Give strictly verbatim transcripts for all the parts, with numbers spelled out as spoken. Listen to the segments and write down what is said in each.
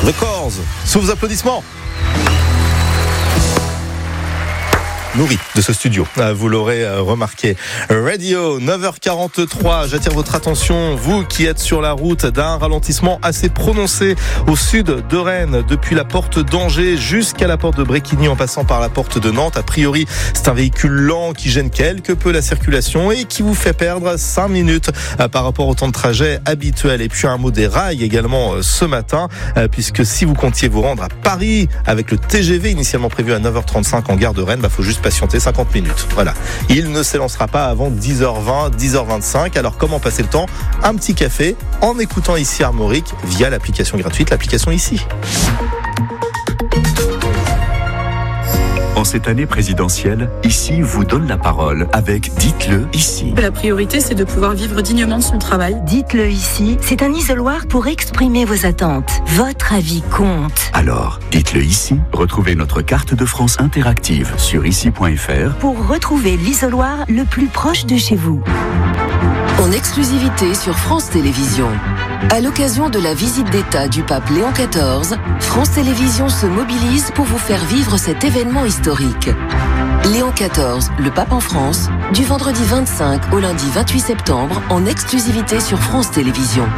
The Corrs, sous vos applaudissements. Nourri de ce studio, vous l'aurez remarqué. Radio, neuf heures quarante-trois, j'attire votre attention, vous qui êtes sur la route, d'un ralentissement assez prononcé au sud de Rennes, depuis la porte d'Angers jusqu'à la porte de Bréquigny en passant par la porte de Nantes. A priori, c'est un véhicule lent qui gêne quelque peu la circulation et qui vous fait perdre cinq minutes par rapport au temps de trajet habituel. Et puis un mot des rails également ce matin, puisque si vous comptiez vous rendre à Paris avec le T G V initialement prévu à neuf heures trente-cinq en gare de Rennes, bah faut juste patienter cinquante minutes. Voilà. Il ne s'élancera pas avant dix heures vingt, dix heures vingt-cinq. Alors comment passer le temps ? Un petit café en écoutant Ici Armorique via l'application gratuite, l'application Ici. En cette année présidentielle, Ici vous donne la parole avec Dites-le ici. La priorité, c'est de pouvoir vivre dignement de son travail. Dites-le ici, c'est un isoloir pour exprimer vos attentes. Votre avis compte. Alors, dites-le ici. Retrouvez notre carte de France interactive sur ici point f r pour retrouver l'isoloir le plus proche de chez vous. En exclusivité sur France Télévisions. À l'occasion de la visite d'État du pape Léon quatorze, France Télévisions se mobilise pour vous faire vivre cet événement historique. Léon quatorze, le pape en France, du vendredi vingt-cinq au lundi vingt-huit septembre, en exclusivité sur France Télévisions.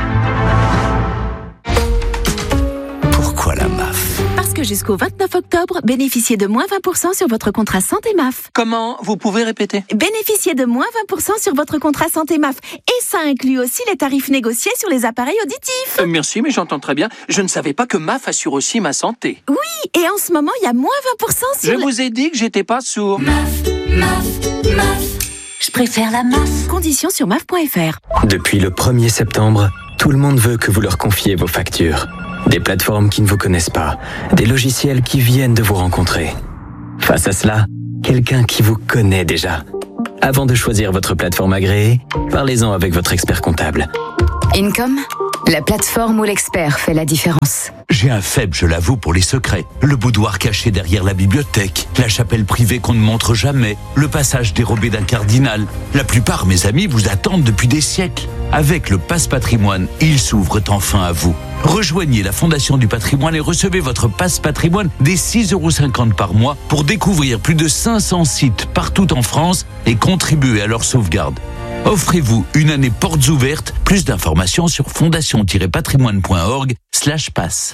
Pourquoi la M A F ? Parce que jusqu'au vingt-neuf octobre, bénéficiez de moins vingt pour cent sur votre contrat santé M A F. Comment ? Vous pouvez répéter ? Bénéficiez de moins vingt pour cent sur votre contrat santé M A F. Et ça inclut aussi les tarifs négociés sur les appareils auditifs. Euh, merci, mais j'entends très bien. Je ne savais pas que M A F assure aussi ma santé. Oui, et en ce moment, il y a moins vingt pour cent sur... Je le... vous ai dit que j'étais pas sourd. M A F, M A F, M A F. Je préfère la M A F. Conditions sur M A F point F R. Depuis le premier septembre, tout le monde veut que vous leur confiez vos factures. Des plateformes qui ne vous connaissent pas, des logiciels qui viennent de vous rencontrer. Face à cela, quelqu'un qui vous connaît déjà. Avant de choisir votre plateforme agréée, parlez-en avec votre expert comptable. Income, la plateforme où l'expert fait la différence. J'ai un faible, je l'avoue, pour les secrets. Le boudoir caché derrière la bibliothèque, la chapelle privée qu'on ne montre jamais, le passage dérobé d'un cardinal. La plupart, mes amis, vous attendent depuis des siècles. Avec le Passe Patrimoine, ils s'ouvrent enfin à vous. Rejoignez la Fondation du Patrimoine et recevez votre Passe Patrimoine dès six euros cinquante par mois pour découvrir plus de cinq cents sites partout en France et contribuer à leur sauvegarde. Offrez-vous une année portes ouvertes. Plus d'informations sur fondation tiret patrimoine point org slash passe.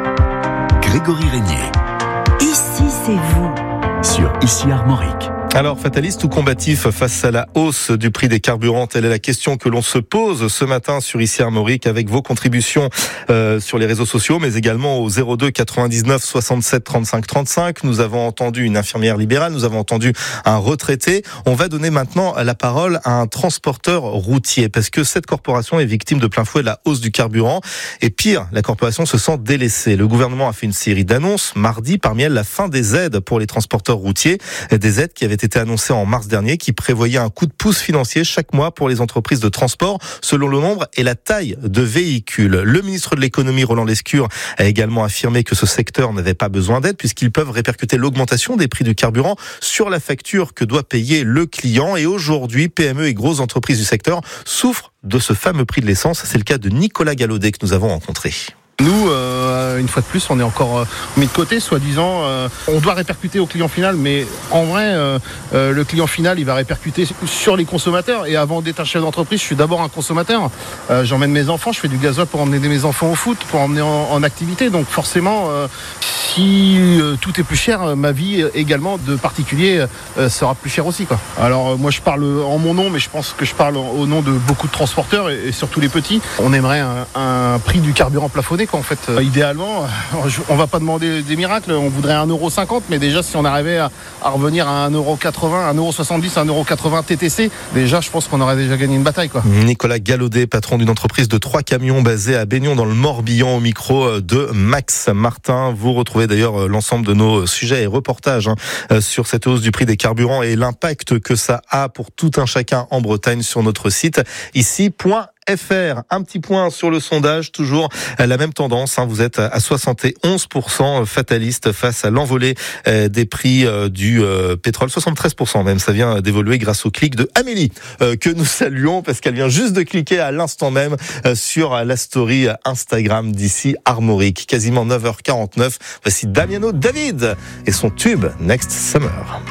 Grégory Régnier. Ici, c'est vous. Sur Ici Armorique. Alors, fataliste ou combatif face à la hausse du prix des carburants, telle est la question que l'on se pose ce matin sur Ici Armorique avec vos contributions euh, sur les réseaux sociaux, mais également au zéro deux quatre-vingt-dix-neuf soixante-sept trente-cinq trente-cinq. Nous avons entendu une infirmière libérale, nous avons entendu un retraité. On va donner maintenant la parole à un transporteur routier parce que cette corporation est victime de plein fouet de la hausse du carburant. Et pire, la corporation se sent délaissée. Le gouvernement a fait une série d'annonces mardi, parmi elles la fin des aides pour les transporteurs routiers, des aides qui avaient été annoncé en mars dernier, qui prévoyait un coup de pouce financier chaque mois pour les entreprises de transport selon le nombre et la taille de véhicules. Le ministre de l'économie, Roland Lescure, a également affirmé que ce secteur n'avait pas besoin d'aide puisqu'ils peuvent répercuter l'augmentation des prix du carburant sur la facture que doit payer le client. Et aujourd'hui, P M E et grosses entreprises du secteur souffrent de ce fameux prix de l'essence. C'est le cas de Nicolas Gallaudet que nous avons rencontré. Nous, euh, une fois de plus, on est encore euh, mis de côté, soi-disant. Euh, on doit répercuter au client final, mais en vrai, euh, euh, le client final, il va répercuter sur les consommateurs. Et avant d'être un chef d'entreprise, je suis d'abord un consommateur. Euh, j'emmène mes enfants, je fais du gasoil pour emmener mes enfants au foot, pour emmener en, en activité. Donc forcément, euh, si euh, tout est plus cher, ma vie également de particulier euh, sera plus chère aussi, quoi. Alors euh, moi, je parle en mon nom, mais je pense que je parle au nom de beaucoup de transporteurs et, et surtout les petits. On aimerait un, un prix du carburant plafonné. En fait, euh, idéalement, on va pas demander des miracles, on voudrait un euro cinquante, mais déjà si on arrivait à, à revenir à un euro quatre-vingts, un euro soixante-dix, un euro quatre-vingts T T C, déjà je pense qu'on aurait déjà gagné une bataille, quoi. Nicolas Gallaudet, patron d'une entreprise de trois camions basée à Baignon dans le Morbihan, au micro de Max Martin. Vous retrouvez d'ailleurs l'ensemble de nos sujets et reportages hein, sur cette hausse du prix des carburants et l'impact que ça a pour tout un chacun en Bretagne sur notre site ici point F R. Un petit point sur le sondage, toujours la même tendance. Hein. Vous êtes à soixante et onze pour cent fataliste face à l'envolée des prix du pétrole. soixante-treize pour cent même, ça vient d'évoluer grâce au clic de Amélie, que nous saluons parce qu'elle vient juste de cliquer à l'instant même sur la story Instagram d'ici Armorique. Quasiment neuf heures quarante-neuf. Voici Damiano David et son tube Next Summer.